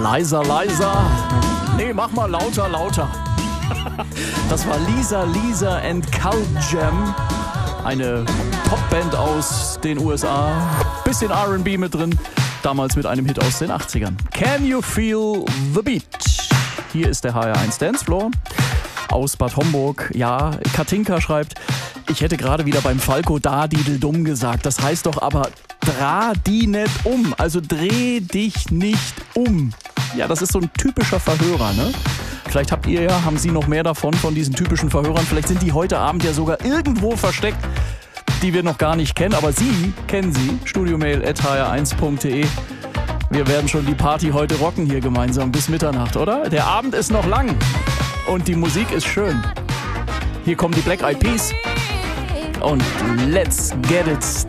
Leiser, leiser. Nee, mach mal lauter, lauter. Das war Lisa and Cult Jam. Eine Popband aus den USA. Bisschen R&B mit drin. Damals mit einem Hit aus den 80ern. Can you feel the beat? Hier ist der HR1 Dancefloor aus Bad Homburg. Ja, Katinka schreibt, ich hätte gerade wieder beim Falco da Didel-Dumm gesagt. Das heißt doch aber drah die nicht um. Also dreh dich nicht um. Ja, das ist so ein typischer Verhörer, ne? Vielleicht haben Sie noch mehr davon, von diesen typischen Verhörern. Vielleicht sind die heute Abend ja sogar irgendwo versteckt, die wir noch gar nicht kennen. Aber Sie kennen sie. studiomail@hr1.de. Wir werden schon die Party heute rocken hier gemeinsam bis Mitternacht, oder? Der Abend ist noch lang und die Musik ist schön. Hier kommen die Black Eyed Peas und let's get it